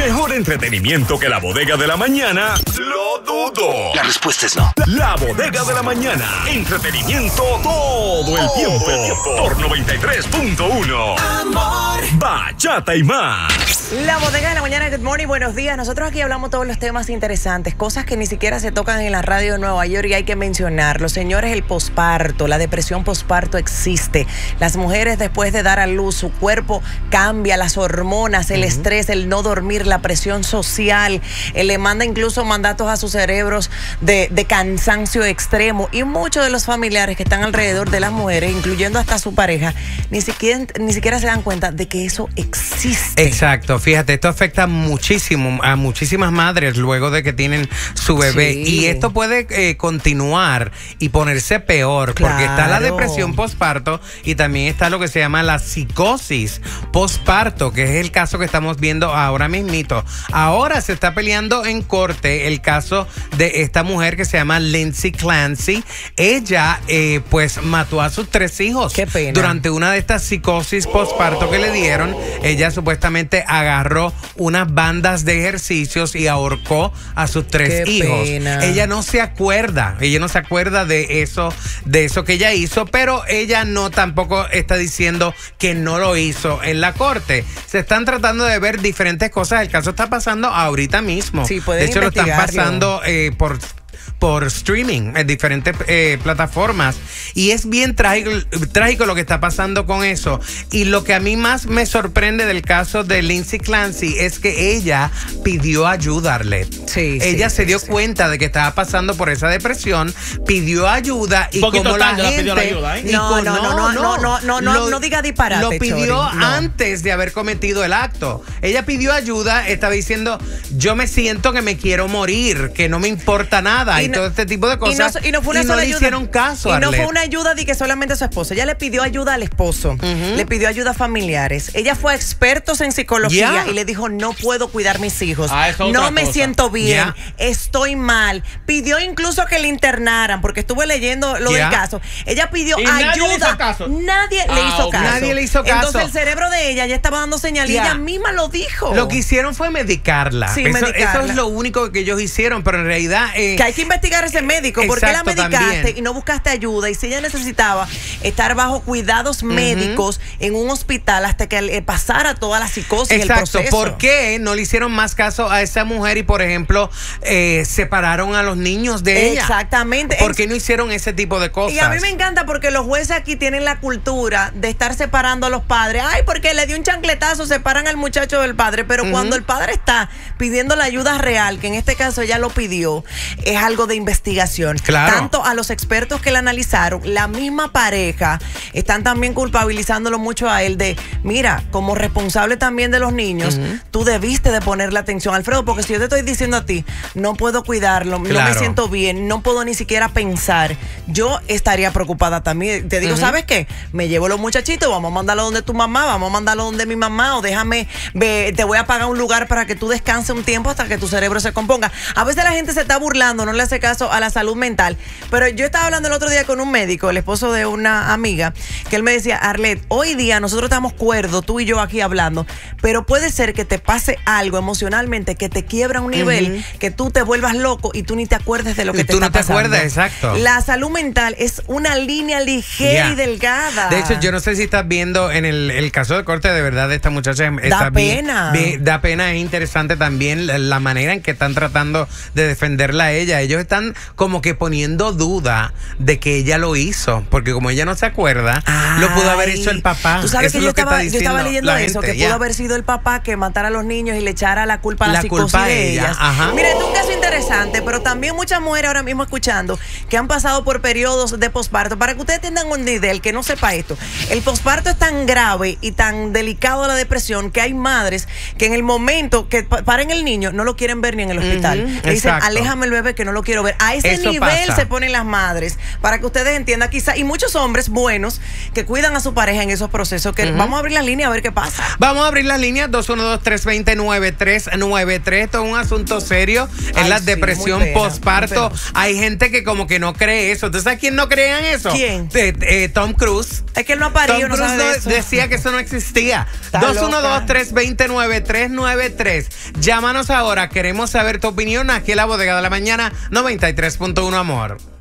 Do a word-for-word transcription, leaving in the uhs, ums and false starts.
¿Mejor entretenimiento que la bodega de la mañana? Lo dudo. La respuesta es no. La bodega de la mañana. Entretenimiento todo el tiempo. Todo el tiempo. Por noventa y tres punto uno. Amor. Bachata y más. La bodega de la mañana, good morning, buenos días. Nosotros aquí hablamos todos los temas interesantes, cosas que ni siquiera se tocan en la radio de Nueva York y hay que mencionarlo. Señores, el posparto, la depresión posparto existe. Las mujeres después de dar a luz, su cuerpo cambia, las hormonas, el uh-huh. estrés, el no dormir, la presión social, eh, le manda incluso mandatos a sus cerebros de, de cansancio extremo y muchos de los familiares que están alrededor de las mujeres, incluyendo hasta su pareja, ni siquiera, ni siquiera se dan cuenta de que eso existe. Exacto. Fíjate, esto afecta muchísimo a muchísimas madres luego de que tienen su bebé. Sí. Y esto puede eh, continuar y ponerse peor, claro. Porque está la depresión postparto y también está lo que se llama la psicosis postparto, que es el caso que estamos viendo ahora mismito. Ahora se está peleando en corte el caso de esta mujer que se llama Lindsay Clancy. Ella eh, pues mató a sus tres hijos. Qué pena. Durante una de estas psicosis postparto que le dieron. Ella supuestamente agarró unas bandas de ejercicios y ahorcó a sus tres Qué hijos. pena. Ella no se acuerda, ella no se acuerda de eso, de eso que ella hizo, pero ella no tampoco está diciendo que no lo hizo en la corte. Se están tratando de ver diferentes cosas. El caso está pasando ahorita mismo. Sí, de hecho, lo están pasando eh, por por streaming en diferentes eh, plataformas y es bien trágico, trágico lo que está pasando con eso. Y lo que a mí más me sorprende del caso de Lindsay Clancy es que ella pidió ayuda, Arlette. Sí, ella sí, se dio sí. cuenta de que estaba pasando por esa depresión, pidió ayuda y como la gente pidió la ayuda, ¿eh? No, no, no, no, no, no, no, no, lo, no diga disparate. Lo pidió Chori, no. antes de haber cometido el acto. Ella pidió ayuda, estaba diciendo, yo me siento que me quiero morir, que no me importa nada y, y no, todo este tipo de cosas. Y no, y no fue una y sola no le ayuda. hicieron caso, Y Arlette. no fue una ayuda de que solamente a su esposo. Ella le pidió ayuda al esposo, uh-huh. le pidió ayuda a familiares. Ella fue a expertos en psicología yeah. y le dijo, no puedo cuidar mis hijos. Ah, no me cosa. siento bien, yeah. estoy mal. Pidió incluso que le internaran, porque estuve leyendo lo yeah. del caso. Ella pidió ¿Y ayuda. nadie le hizo caso? Nadie Ah, le hizo okay. caso. Nadie le hizo caso. Entonces el cerebro de ella ya estaba dando señal y yeah. ella misma lo dijo. Lo que hicieron fue medicarla. Sí, eso, medicarla. eso es lo único que ellos hicieron, pero en realidad... Eh, que hay que investigar a ese médico. ¿Por qué la medicaste también. y no buscaste ayuda? Y si ella necesitaba estar bajo cuidados uh-huh. médicos en un hospital hasta que eh, pasara toda la psicosis. Exacto. El proceso. ¿Por qué no le hicieron más caso a esa mujer y, por ejemplo, eh, separaron a los niños de ella? Exactamente. ¿Por qué no hicieron ese tipo de cosas? Y a mí me encanta porque los jueces aquí tienen la cultura de estar separando a los padres. Ay, porque le dio un chancletazo, separan al muchacho del padre. Pero uh-huh. cuando el padre está pidiendo la ayuda real, que en este caso ella lo pidió, es algo de investigación. Claro. Tanto a los expertos que la analizaron, la misma pareja, están también culpabilizándolo mucho a él de, mira, como responsable también de los niños, uh-huh. tú debiste de ponerle atención, Alfredo, porque si yo te estoy diciendo a ti, no puedo cuidarlo, claro. no me siento bien, no puedo ni siquiera pensar, yo estaría preocupada también. Te digo, uh-huh. ¿sabes qué? Me llevo los muchachitos, vamos a mandarlo donde tu mamá, vamos a mandarlo donde mi mamá, o déjame, ve, te voy a pagar un lugar para que tú descanses un tiempo hasta que tu cerebro se componga. A veces la gente se está burlando, no le hace caso a la salud mental, pero yo estaba hablando el otro día con un médico, el esposo de una amiga, que él me decía, Arlette, hoy día nosotros estamos cuerdos, tú y yo aquí hablando, pero puede ser que te pase algo emocionalmente que te quiebra a un nivel, uh-huh. que tú te vuelvas loco y tú ni te acuerdes de lo que y te tú está no te pasando. acuerdas, exacto. La salud mental es una línea ligera yeah. y delgada. De hecho, yo no sé si estás viendo en el, el caso de corte, de verdad, de esta muchacha. Da bien, pena. Bien, da pena, es interesante también la, la manera en que están tratando de defenderla a ella. Ellos están como que poniendo duda de que ella lo hizo, porque como ella no se acuerda, Ay, lo pudo haber hecho el papá. Tú sabes eso que, yo, es lo estaba, que está yo estaba leyendo eso, gente, que yeah. pudo haber sido el papá que matara a los niños y le echara la culpa a la, la psicosis culpa de a ella. ellas. Ajá. Mira, es un caso interesante, pero también muchas mujeres ahora mismo escuchando que han pasado por periodos de posparto. Para que ustedes tengan una idea, el que no sepa esto, el posparto es tan grave y tan delicado la depresión que hay madres que en el momento que paren el niño no lo quieren ver ni en el hospital. Uh-huh. Le dicen, Exacto. aléjame el bebé que no no lo quiero ver. A ese Eso nivel pasa. se ponen las madres, para que ustedes entiendan quizá, y muchos hombres buenos que cuidan a su pareja en esos procesos, que uh-huh. vamos a abrir la línea a ver qué pasa. Vamos a abrir las líneas dos uno dos, tres dos cero, nueve tres nueve tres. Esto es un asunto serio. Es la sí, depresión muy pena, postparto. muy Hay gente que como que no cree eso. ¿Tú sabes quién no creía en eso? ¿Quién? Eh, eh, Tom Cruise. Es que él no ha parido, Tom no Cruise sabe de eso. decía que eso no existía. Está dos uno dos, loca. tres dos cero, nueve tres nueve tres. Llámanos ahora. Queremos saber tu opinión aquí en la Bodega de la Mañana noventa y tres punto uno, amor.